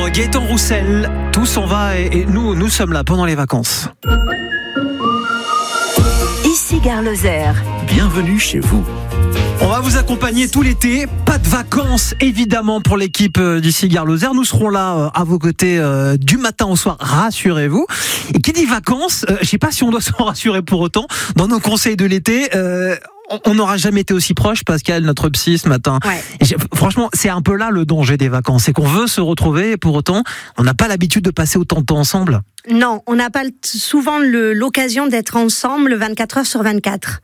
Gaëtan Roussel. Tout s'en va et nous sommes là pendant les vacances. Ici Gare Lozère. Bienvenue chez vous. On va vous accompagner tout l'été. Pas de vacances, évidemment, pour l'équipe d'ici Gare Lozère. Nous serons là à vos côtés du matin au soir, rassurez-vous. Et qui dit vacances, je sais pas si on doit s'en rassurer pour autant. Dans nos conseils de l'été, on n'aura jamais été aussi proche, Pascal, notre psy, ce matin. Ouais. Franchement, c'est un peu là le danger des vacances. C'est qu'on veut se retrouver et pour autant, on n'a pas l'habitude de passer autant de temps ensemble. Non, on n'a pas souvent l'occasion d'être ensemble 24 heures sur 24.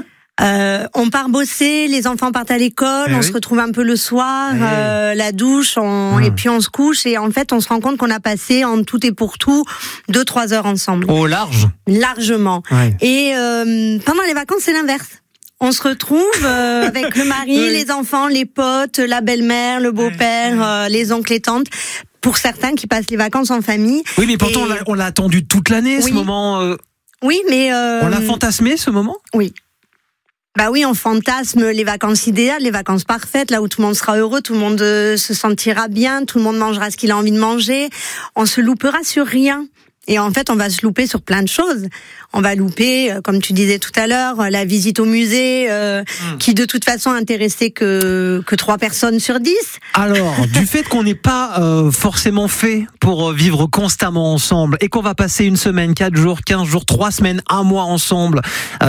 On part bosser, les enfants partent à l'école, on se retrouve un peu le soir, la douche, et puis on se couche et en fait on se rend compte qu'on a passé en tout et pour tout 2-3 heures ensemble. Au large ? Largement. Ouais. Et pendant les vacances c'est l'inverse. On se retrouve avec le mari, les enfants, les potes, la belle-mère, le beau-père, les oncles et tantes. Pour certains qui passent les vacances en famille. Oui, mais pourtant on l'a attendu toute l'année, ce Oui. moment. Oui, mais On l'a fantasmé, ce moment ? Oui. Bah oui, on fantasme les vacances idéales, les vacances parfaites, là où tout le monde sera heureux, tout le monde se sentira bien, tout le monde mangera ce qu'il a envie de manger. On se loupera sur rien. Et en fait, on va se louper sur plein de choses. On va louper, comme tu disais tout à l'heure, la visite au musée, qui de toute façon intéressait que 3 personnes sur 10. Alors, du fait qu'on n'est pas forcément fait pour vivre constamment ensemble et qu'on va passer une semaine, 4 jours, 15 jours, 3 semaines, 1 mois ensemble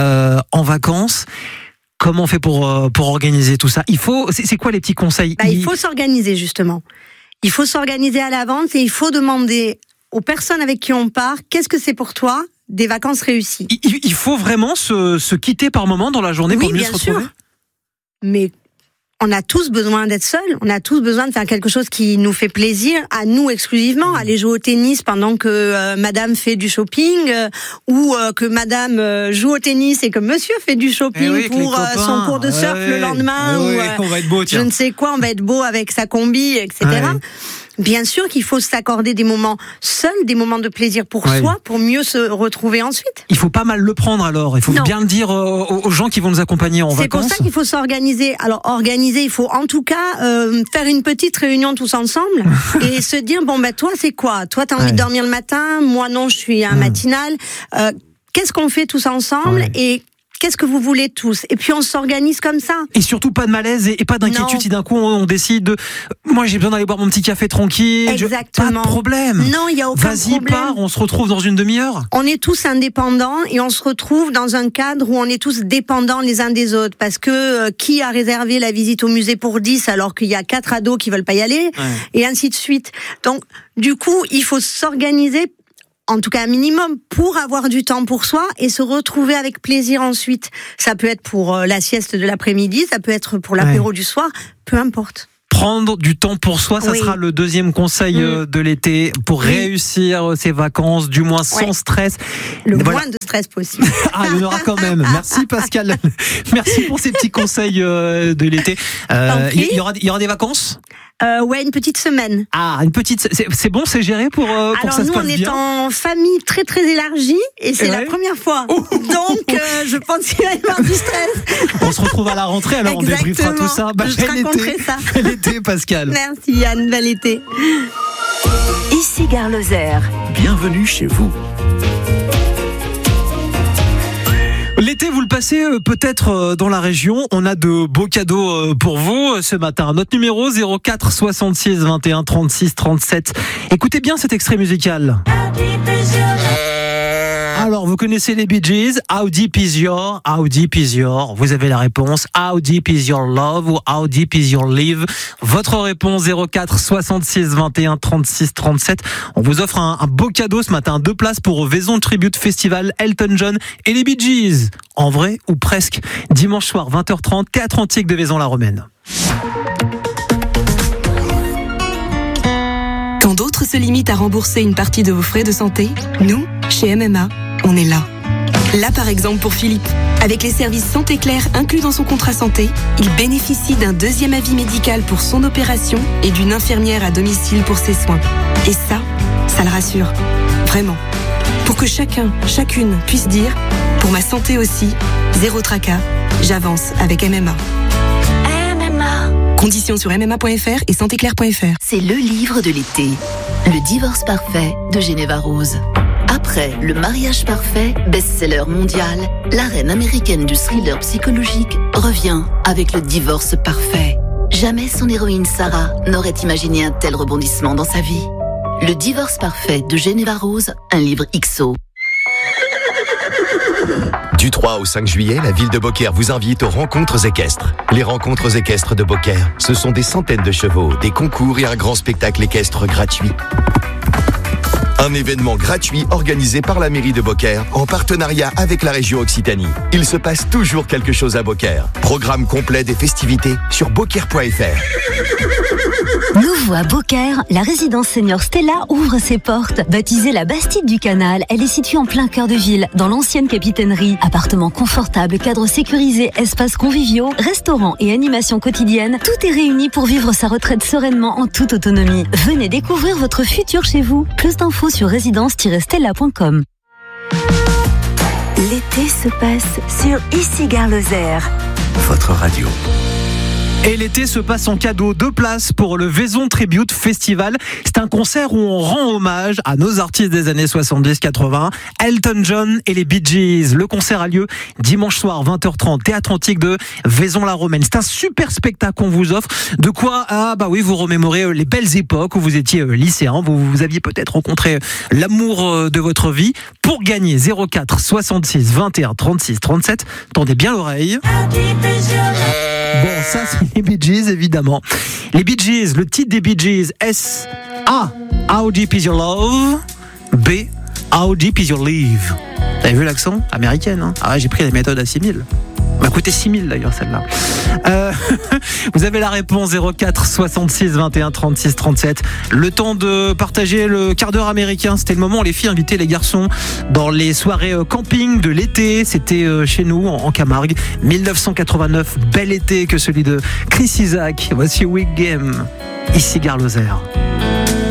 en vacances, comment on fait pour organiser tout ça ? C'est quoi les petits conseils ? Il faut s'organiser justement. Il faut s'organiser à l'avance et il faut demander aux personnes avec qui on part, qu'est-ce que c'est pour toi des vacances réussies ? Il faut vraiment se quitter par moment dans la journée pour mieux se retrouver ? Sûr. Mais on a tous besoin d'être seuls, on a tous besoin de faire quelque chose qui nous fait plaisir, à nous exclusivement, aller jouer au tennis pendant que madame fait du shopping, ou que madame joue au tennis et que monsieur fait du shopping pour son cours de surf le lendemain, ou on va être beau, je ne sais quoi, on va être beau avec sa combi, etc. Bien sûr qu'il faut s'accorder des moments seuls, des moments de plaisir pour soi, pour mieux se retrouver ensuite. Il faut pas mal le prendre alors, il faut bien le dire aux gens qui vont nous accompagner en vacances. C'est pour ça qu'il faut s'organiser. Alors organiser, il faut en tout cas faire une petite réunion tous ensemble et se dire, toi c'est quoi ? Toi t'as envie de dormir le matin, moi non, je suis un matinal. Qu'est-ce qu'on fait tous ensemble et qu'est-ce que vous voulez tous ? Et puis on s'organise comme ça. Et surtout pas de malaise et pas d'inquiétude si d'un coup on décide de... Moi j'ai besoin d'aller boire mon petit café tranquille. Exactement. Pas de problème. Non, il n'y a aucun problème. Pars, on se retrouve dans une demi-heure. On est tous indépendants et on se retrouve dans un cadre où on est tous dépendants les uns des autres. Parce que qui a réservé la visite au musée pour 10 alors qu'il y a 4 ados qui veulent pas y aller ? Et ainsi de suite. Donc du coup, il faut s'organiser, en tout cas un minimum, pour avoir du temps pour soi et se retrouver avec plaisir ensuite. Ça peut être pour la sieste de l'après-midi, ça peut être pour l'apéro du soir, peu importe. Prendre du temps pour soi, ça sera le deuxième conseil de l'été pour réussir ces vacances, du moins sans stress. Moins de stress possible. Il y en aura quand même. Merci Pascal. Merci pour ces petits conseils de l'été. Il y aura des vacances ? Une petite semaine. Une petite. C'est bon, c'est géré pour Alors ça se nous, passe bien. on est en famille très très élargie et c'est la première fois. Donc, je pense qu'il va y avoir du stress. On se retrouve à la rentrée, alors on débriefera tout ça. Je te raconterai ça. Bel été, Pascal. Merci Yann, bel été. Ici Gare Lozère. Bienvenue chez vous. L'été, vous le passez peut-être dans la région. On a de beaux cadeaux pour vous ce matin. Notre numéro 04 66 21 36 37. Écoutez bien cet extrait musical. Alors, vous connaissez les Bee Gees. How deep is your? Vous avez la réponse. How deep is your love ou how deep is your live? Votre réponse 04 66 21 36 37. On vous offre un beau cadeau ce matin. 2 places pour Vaison Tribute Festival Elton John et les Bee Gees. En vrai ou presque. Dimanche soir 20h30, Théâtre Antique de Vaison-la-Romaine. Quand d'autres se limitent à rembourser une partie de vos frais de santé, nous, chez MMA, on est là. Là, par exemple, pour Philippe. Avec les services Santé Claire inclus dans son contrat santé, il bénéficie d'un 2e avis médical pour son opération et d'une infirmière à domicile pour ses soins. Et ça le rassure. Vraiment. Pour que chacun, chacune puisse dire « Pour ma santé aussi, zéro tracas, j'avance avec MMA ». MMA. Conditions sur MMA.fr et santéclair.fr. C'est le livre de l'été. Le divorce parfait de Geneva Rose. Après Le mariage parfait, best-seller mondial, la reine américaine du thriller psychologique revient avec Le divorce parfait. Jamais son héroïne Sarah n'aurait imaginé un tel rebondissement dans sa vie. Le divorce parfait de Geneva Rose, un livre XO. Du 3 au 5 juillet, la ville de Beaucaire vous invite aux rencontres équestres. Les rencontres équestres de Beaucaire, ce sont des centaines de chevaux, des concours et un grand spectacle équestre gratuit. Un événement gratuit organisé par la mairie de Beaucaire en partenariat avec la région Occitanie. Il se passe toujours quelque chose à Beaucaire. Programme complet des festivités sur beaucaire.fr. Nouveau à Beaucaire, la résidence senior Stella ouvre ses portes. Baptisée la Bastide du Canal, elle est située en plein cœur de ville, dans l'ancienne capitainerie. Appartements confortables, cadres sécurisés, espaces conviviaux, restaurants et animations quotidiennes, tout est réuni pour vivre sa retraite sereinement en toute autonomie. Venez découvrir votre futur chez vous. Plus d'infos sur résidence-stella.com. L'été se passe sur Ici Gare Lozère. Votre radio. Et l'été se passe en cadeau, 2 places pour le Vaison Tribute Festival. C'est un concert où on rend hommage à nos artistes des années 70-80, Elton John et les Bee Gees. Le concert a lieu dimanche soir, 20h30, Théâtre Antique de Vaison-la-Romaine. C'est un super spectacle qu'on vous offre. De quoi, vous remémorez les belles époques où vous étiez lycéen. Vous aviez peut-être rencontré l'amour de votre vie. Pour gagner, 04 66 21 36 37. Tendez bien l'oreille. Bon, ça c'est les Bee Gees évidemment. Les Bee Gees, le titre des Bee Gees, S A, How Deep Is Your Love. B, How Deep Is Your Leave. T'avez vu l'accent américaine, hein? Ah, j'ai pris la méthode à 6000. M'a coûté 6000 d'ailleurs celle-là. Vous avez la réponse 04 66 21 36 37. Le temps de partager le quart d'heure américain. C'était le moment où les filles invitaient les garçons dans les soirées camping de l'été. C'était chez nous en Camargue. 1989, bel été que celui de Chris Isaak. Voici Week Game. Ici Gare Lozère.